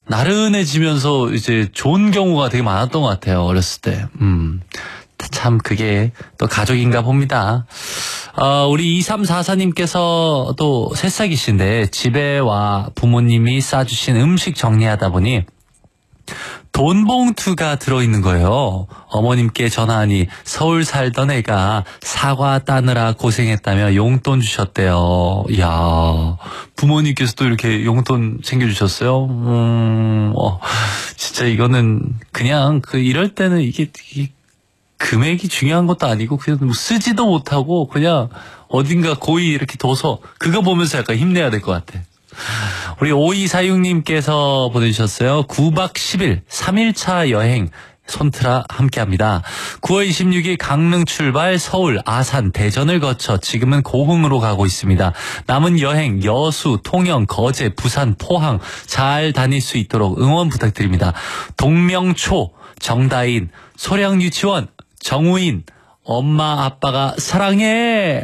나른해지면서 이제 좋은 경우가 되게 많았던 것 같아요. 어렸을 때. 참 그게 또 가족인가 봅니다. 우리 2344님께서 또 새싹이신데 집에 와 부모님이 싸주신 음식 정리하다 보니 돈 봉투가 들어있는 거예요. 어머님께 전화하니 서울 살던 애가 사과 따느라 고생했다며 용돈 주셨대요. 이야, 부모님께서 또 이렇게 용돈 챙겨주셨어요? 진짜 이거는 그냥 이럴 때는 이게 금액이 중요한 것도 아니고 그냥 뭐 쓰지도 못하고 그냥 어딘가 고이 이렇게 둬서 그거 보면서 약간 힘내야 될 것 같아. 우리 5246님께서 보내주셨어요. 9박 10일 3일차 여행 손트라 함께합니다. 9월 26일 강릉 출발, 서울, 아산, 대전을 거쳐 지금은 고흥으로 가고 있습니다. 남은 여행 여수, 통영, 거제, 부산, 포항 잘 다닐 수 있도록 응원 부탁드립니다. 동명초, 정다인, 소량유치원, 정우인, 엄마 아빠가 사랑해.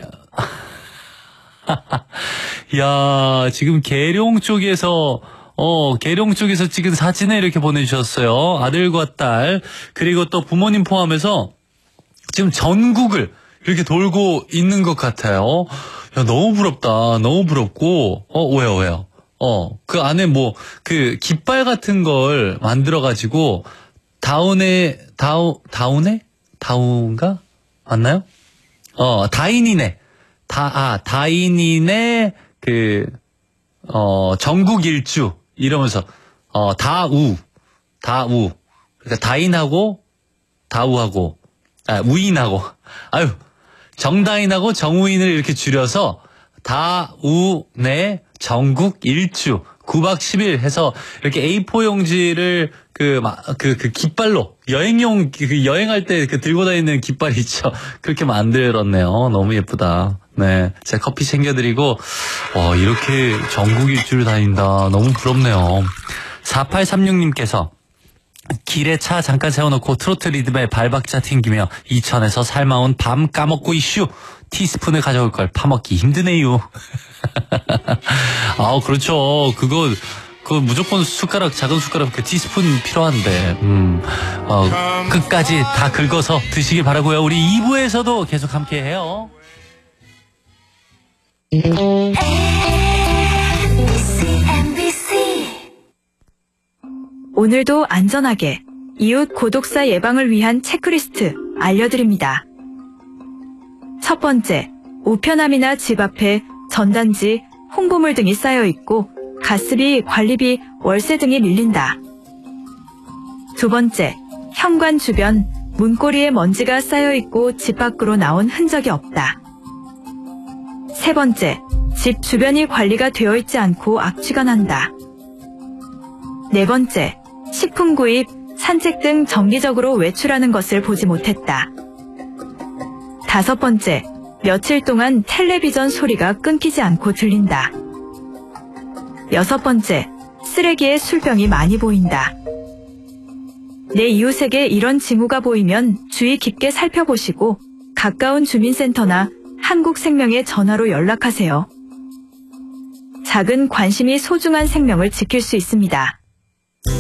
야, 지금 계룡 쪽에서 찍은 사진을 이렇게 보내주셨어요. 아들과 딸, 그리고 또 부모님 포함해서 지금 전국을 이렇게 돌고 있는 것 같아요. 야, 너무 부럽다. 너무 부럽고, 왜요? 그 안에 깃발 같은 걸 만들어가지고, 다운가? 맞나요? 다인이네. 다인이네, 전국 일주, 이러면서, 다우. 그러니까 다인하고, 다우하고, 우인하고, 정다인하고 정우인을 이렇게 줄여서, 다우네 전국 일주, 9박 10일 해서, 이렇게 A4 용지를 깃발로, 여행할 때 들고 다니는 깃발 있죠. 그렇게 만들었네요. 너무 예쁘다. 네. 제가 커피 챙겨드리고, 이렇게 전국 일주를 다닌다. 너무 부럽네요. 4836님께서, 길에 차 잠깐 세워놓고 트로트 리듬에 발박자 튕기며 이천에서 삶아온 밤 까먹고 이슈. 티스푼을 가져올 걸 파먹기 힘드네요. 그렇죠. 그거 무조건 작은 숟가락 티스푼 필요한데, 끝까지 다 긁어서 드시길 바라고요. 우리 2부에서도 계속 함께 해요. 오늘도 안전하게 이웃 고독사 예방을 위한 체크리스트 알려드립니다. 첫 번째, 우편함이나 집 앞에 전단지, 홍보물 등이 쌓여 있고 가스비, 관리비, 월세 등이 밀린다. 두 번째, 현관 주변, 문고리에 먼지가 쌓여 있고 집 밖으로 나온 흔적이 없다. 세 번째, 집 주변이 관리가 되어 있지 않고 악취가 난다. 네 번째, 식품 구입, 산책 등 정기적으로 외출하는 것을 보지 못했다. 다섯 번째, 며칠 동안 텔레비전 소리가 끊기지 않고 들린다. 여섯 번째, 쓰레기에 술병이 많이 보인다. 내 이웃에게 이런 징후가 보이면 주의 깊게 살펴보시고 가까운 주민센터나 한국생명에 전화로 연락하세요. 작은 관심이 소중한 생명을 지킬 수 있습니다.